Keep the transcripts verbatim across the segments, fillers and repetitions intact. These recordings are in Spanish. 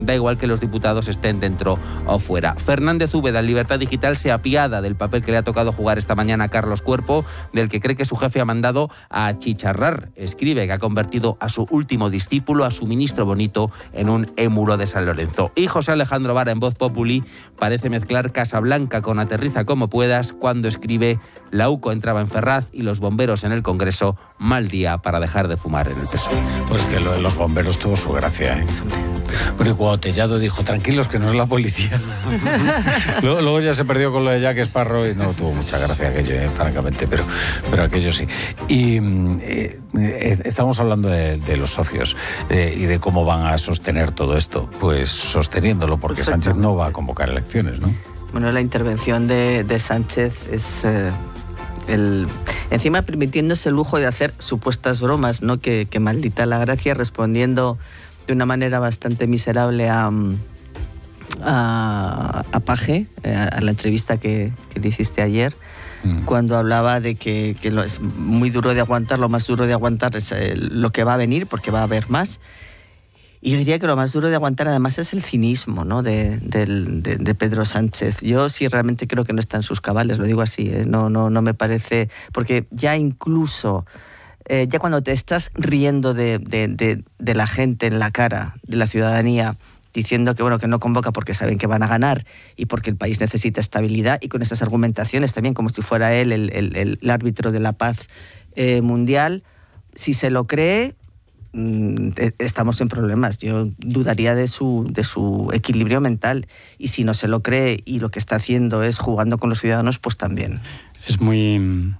Da igual que los diputados estén dentro o fuera. Fernández Úbeda, en Libertad Digital, se apiada del papel que le ha tocado jugar esta mañana a Carlos Cuerpo, del que cree que su jefe ha mandado a achicharrar. Escribe que ha convertido a su último discípulo, a su ministro bonito, en un émulo de San Lorenzo. Y José Alejandro Vara, en Voz Populi, parece mezclar Casablanca con Aterriza como puedas, cuando escribe: la U C O entraba en Ferraz y los bomberos en el Congreso, mal día para dejar de fumar en el P S O E. Pues que lo de los bomberos tuvo su gracia, ¿eh? Porque cuando Tellado dijo, tranquilos, que no es la policía. luego, luego ya se perdió con lo de Jack Sparrow y no tuvo mucha gracia aquello, eh, francamente, pero, pero aquello sí. Y eh, eh, estamos hablando de, de los socios eh, y de cómo van a sostener todo esto. Pues sosteniéndolo, porque Perfecto. Sánchez no va a convocar elecciones, ¿no? Bueno, la intervención de, de Sánchez es... Eh... El, encima permitiéndose el lujo de hacer supuestas bromas, ¿no? Que, que maldita la gracia, respondiendo de una manera bastante miserable a, a, a Paje, a, a la entrevista que, que le hiciste ayer, mm. cuando hablaba de que, que lo es muy duro de aguantar, lo más duro de aguantar es eh, lo que va a venir, porque va a haber más. Y yo diría que lo más duro de aguantar además es el cinismo, ¿no? de, de, de, de Pedro Sánchez. Yo sí realmente creo que no está en sus cabales, lo digo así, ¿eh? no, no, no me parece... Porque ya incluso, eh, ya cuando te estás riendo de, de, de, de la gente en la cara, de la ciudadanía, diciendo que, bueno, que no convoca porque saben que van a ganar y porque el país necesita estabilidad, y con esas argumentaciones también, como si fuera él el, el, el árbitro de la paz eh, mundial, si se lo cree... estamos en problemas. Yo dudaría de su, de su equilibrio mental, y si no se lo cree y lo que está haciendo es jugando con los ciudadanos, pues también. Es muy...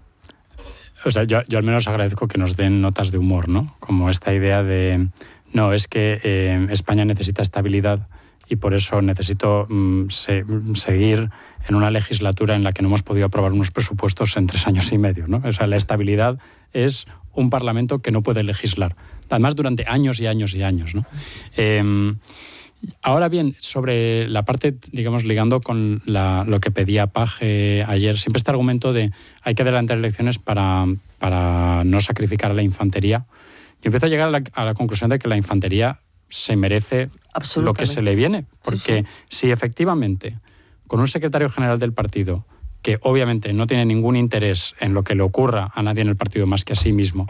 O sea, yo, yo al menos agradezco que nos den notas de humor, ¿no? Como esta idea de... No, es que eh, España necesita estabilidad y por eso necesito mm, se, seguir en una legislatura en la que no hemos podido aprobar unos presupuestos en tres años y medio, ¿no? O sea, la estabilidad es un Parlamento que no puede legislar, además durante años y años y años, ¿no? Eh, ahora bien, sobre la parte, digamos, ligando con la, lo que pedía Paje ayer, siempre este argumento de hay que adelantar elecciones para, para no sacrificar a la infantería. Yo empiezo a llegar a la, a la conclusión de que la infantería se merece lo que se le viene, porque sí, sí. si efectivamente con un secretario general del partido que obviamente no tiene ningún interés en lo que le ocurra a nadie en el partido más que a sí mismo,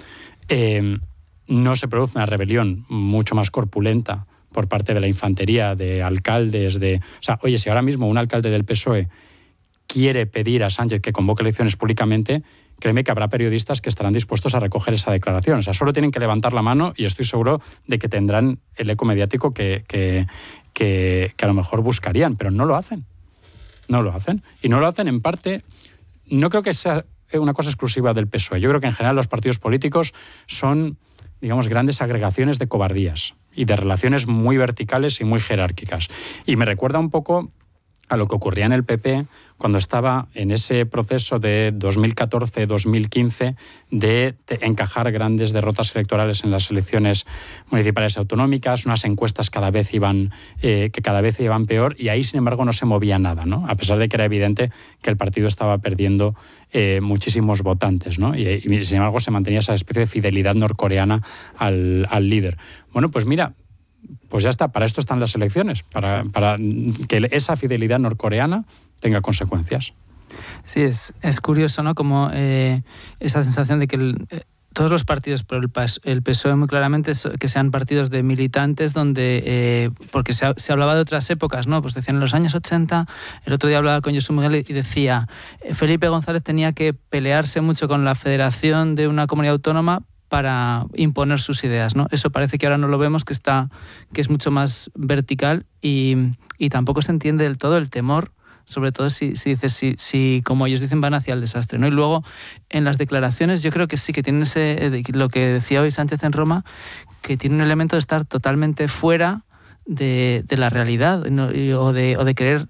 eh, no se produce una rebelión mucho más corpulenta por parte de la infantería, de alcaldes, de... O sea, oye, si ahora mismo un alcalde del P S O E quiere pedir a Sánchez que convoque elecciones públicamente, créeme que habrá periodistas que estarán dispuestos a recoger esa declaración. O sea, solo tienen que levantar la mano y estoy seguro de que tendrán el eco mediático que, que, que, que a lo mejor buscarían, pero no lo hacen. No lo hacen. Y no lo hacen en parte... No creo que sea una cosa exclusiva del P S O E. Yo creo que en general los partidos políticos son, digamos, grandes agregaciones de cobardías y de relaciones muy verticales y muy jerárquicas. Y me recuerda un poco a lo que ocurría en el P P cuando estaba en ese proceso de dos mil catorce dos mil quince de encajar grandes derrotas electorales en las elecciones municipales y autonómicas, unas encuestas cada vez iban, eh, que cada vez iban peor, y ahí, sin embargo, no se movía nada, ¿no? A pesar de que era evidente que el partido estaba perdiendo eh, muchísimos votantes, ¿no? Y, y, sin embargo, se mantenía esa especie de fidelidad norcoreana al, al líder. Bueno, pues mira, pues ya está, para esto están las elecciones, para, para que esa fidelidad norcoreana tenga consecuencias. Sí, es, es curioso, ¿no? Como eh, esa sensación de que el, eh, todos los partidos, pero el, el P S O E muy claramente, es que sean partidos de militantes donde, eh, porque se, se hablaba de otras épocas, ¿no? Pues decían en los años ochenta, el otro día hablaba con Josu Miguel y decía, Felipe González tenía que pelearse mucho con la federación de una comunidad autónoma para imponer sus ideas, ¿no? Eso parece que ahora no lo vemos, que está, que es mucho más vertical, y, y tampoco se entiende del todo el temor, sobre todo si, si dices, si, si como ellos dicen, van hacia el desastre, ¿no? Y luego, en las declaraciones, yo creo que sí que tienen ese, lo que decía hoy Sánchez en Roma, que tiene un elemento de estar totalmente fuera de, de la realidad, ¿no? y, o, de, o de querer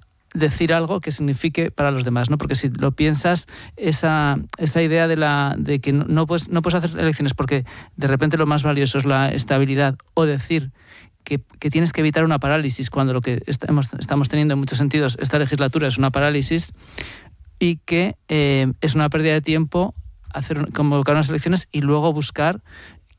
decir algo que signifique para los demás, ¿no? Porque si lo piensas, esa, esa idea de, la, de que no, no, puedes, no puedes hacer elecciones porque de repente lo más valioso es la estabilidad, o decir que, que tienes que evitar una parálisis cuando lo que estamos, estamos teniendo en muchos sentidos esta legislatura es una parálisis, y que eh, es una pérdida de tiempo hacer, convocar unas elecciones y luego buscar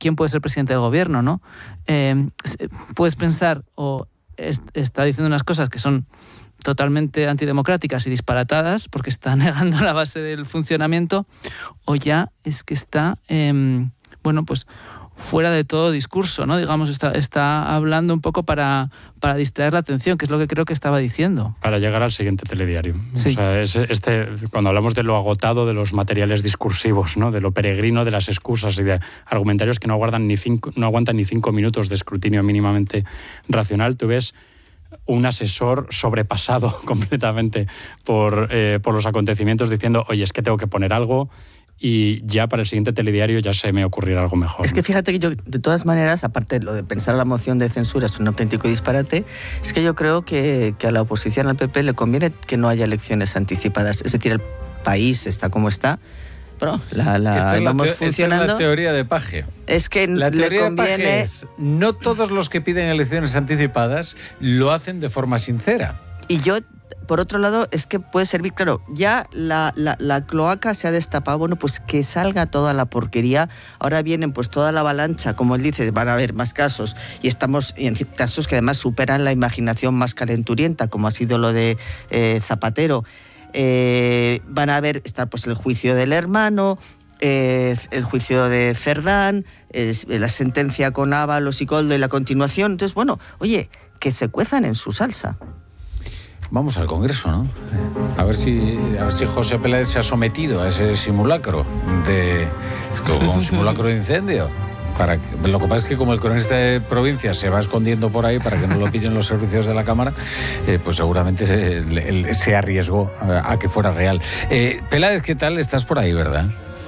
quién puede ser presidente del gobierno, ¿no? Eh, puedes pensar, o est- está diciendo unas cosas que son totalmente antidemocráticas y disparatadas, porque está negando la base del funcionamiento, o ya es que está, eh, bueno, pues fuera de todo discurso, ¿no? Digamos, está, está hablando un poco para, para distraer la atención, que es lo que creo que estaba diciendo. Para llegar al siguiente telediario. Sí. O sea, es este, cuando hablamos de lo agotado de los materiales discursivos, ¿no? De lo peregrino de las excusas y de argumentarios que no aguardan ni cinco, no aguantan ni cinco minutos de escrutinio mínimamente racional, tú ves un asesor sobrepasado completamente por, eh, por los acontecimientos diciendo, oye, es que tengo que poner algo, y ya para el siguiente telediario ya se me ocurrirá algo mejor. Es que fíjate que yo, de todas maneras, aparte de lo de pensar la moción de censura es un auténtico disparate, es que yo creo que, que a la oposición, al P P, le conviene que no haya elecciones anticipadas. Es decir, el país está como está, pero la, la, esta es la vamos teo- funcionando. Esta es la teoría de Paje. Es que La le teoría conviene... de Paje es, no todos los que piden elecciones anticipadas lo hacen de forma sincera. Y yo, por otro lado, es que puede servir, claro, ya la, la, la cloaca se ha destapado, bueno, pues que salga toda la porquería. Ahora vienen pues toda la avalancha, como él dice, van a haber más casos, y estamos en casos que además superan la imaginación más calenturienta, como ha sido lo de eh, Zapatero. Eh, van a haber, está pues el juicio del hermano, eh, el juicio de Cerdán, eh, la sentencia con Ábalos y Koldo y la continuación. Entonces, bueno, oye, que se cuezan en su salsa. Vamos al Congreso, ¿no? A ver si, a ver si José Peláez se ha sometido a ese simulacro de... Es como un simulacro de incendio. Para que, lo que pasa es que como el cronista de provincia se va escondiendo por ahí para que no lo pillen los servicios de la Cámara, eh, pues seguramente se, le, se arriesgó a, a que fuera real. Eh, Peláez, ¿qué tal? Estás por ahí, ¿verdad?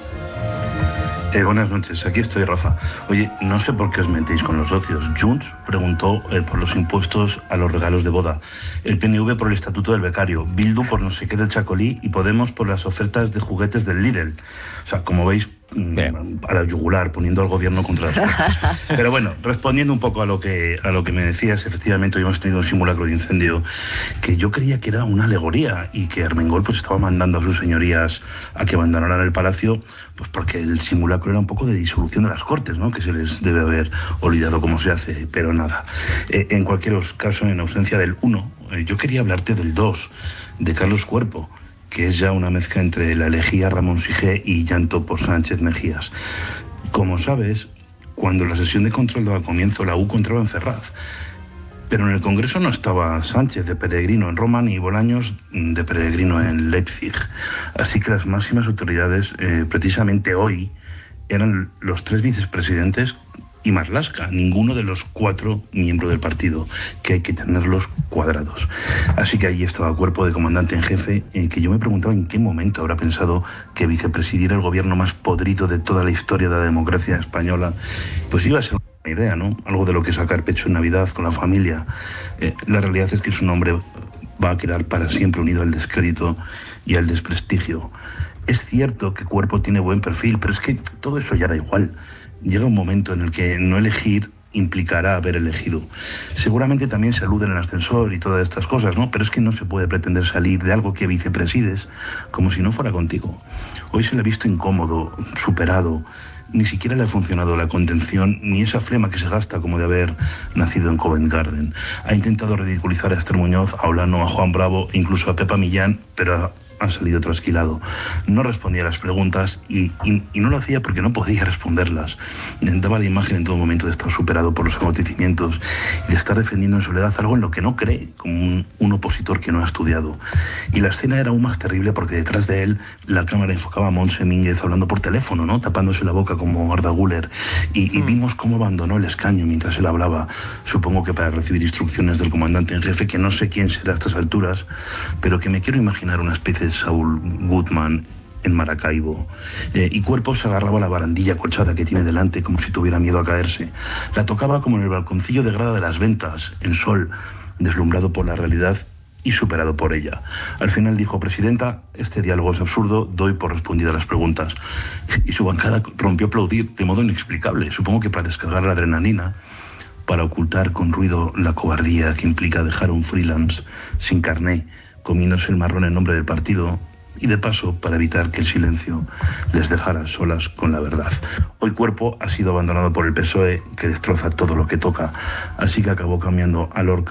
Eh, buenas noches, aquí estoy, Rafa. Oye, no sé por qué os metéis con los socios. Junts preguntó eh, por los impuestos a los regalos de boda, el P N V por el estatuto del becario, Bildu por no sé qué del Chacolí y Podemos por las ofertas de juguetes del Lidl. O sea, como veis, Bien. a la yugular, poniendo al gobierno contra las cuerdas. Pero bueno, respondiendo un poco a lo que a lo que me decías, efectivamente hoy hemos tenido un simulacro de incendio que yo creía que era una alegoría y que Armengol pues estaba mandando a sus señorías a que abandonaran el palacio, pues porque el simulacro era un poco de disolución de las Cortes, ¿no? Que se les debe haber olvidado cómo se hace, pero nada. Eh, en cualquier caso, en ausencia del uno, eh, yo quería hablarte del dos, de Carlos Cuerpo, que es ya una mezcla entre la elegía Ramón Sigé y llanto por Sánchez Mejías. Como sabes, cuando la sesión de control daba comienzo, la U C O entraba en Ferraz. Pero en el Congreso no estaba Sánchez de peregrino en Roma ni Bolaños de peregrino en Leipzig. Así que las máximas autoridades, eh, precisamente hoy, eran los tres vicepresidentes y Marlaska, ninguno de los cuatro miembros del partido, que hay que tenerlos cuadrados. Así que ahí estaba Cuerpo de comandante en jefe, en que yo me preguntaba en qué momento habrá pensado que vicepresidir el gobierno más podrido de toda la historia de la democracia española, pues iba a ser una idea, ¿no? Algo de lo que sacar pecho en Navidad con la familia. Eh, la realidad es que su nombre va a quedar para siempre unido al descrédito y al desprestigio. Es cierto que Cuerpo tiene buen perfil, pero es que todo eso ya da igual. Llega un momento en el que no elegir implicará haber elegido. Seguramente también se alude en el ascensor y todas estas cosas, ¿no? Pero es que no se puede pretender salir de algo que vicepresides como si no fuera contigo. Hoy se le ha visto incómodo, superado. Ni siquiera le ha funcionado la contención ni esa flema que se gasta como de haber nacido en Covent Garden. Ha intentado ridiculizar a Esther Muñoz, a Olano, a Juan Bravo e incluso a Pepa Millán, pero ha salido trasquilado. No respondía a las preguntas y, y, y no lo hacía porque no podía responderlas. Daba la imagen en todo momento de estar superado por los acontecimientos y de estar defendiendo en soledad algo en lo que no cree, como un, un opositor que no ha estudiado. Y la escena era aún más terrible porque detrás de él la cámara enfocaba a Montse Mínguez hablando por teléfono, ¿no? Tapándose la boca como Arda Güler. Y, y vimos cómo abandonó el escaño mientras él hablaba. Supongo que para recibir instrucciones del comandante en jefe, que no sé quién será a estas alturas, pero que me quiero imaginar una especie de Saul Goodman en Maracaibo. Eh, y Cuerpo se agarraba a la barandilla acolchada que tiene delante como si tuviera miedo a caerse. La tocaba como en el balconcillo de grada de las ventas, en sol, deslumbrado por la realidad y superado por ella. Al final dijo: presidenta, este diálogo es absurdo, doy por respondida las preguntas. Y su bancada rompió a aplaudir de modo inexplicable, supongo que para descargar la adrenalina, para ocultar con ruido la cobardía que implica dejar a un freelance sin carné, comiéndose el marrón en nombre del partido, y de paso para evitar que el silencio les dejara solas con la verdad. Hoy Cuerpo ha sido abandonado por el P S O E, que destroza todo lo que toca, así que acabó cambiando a Lorca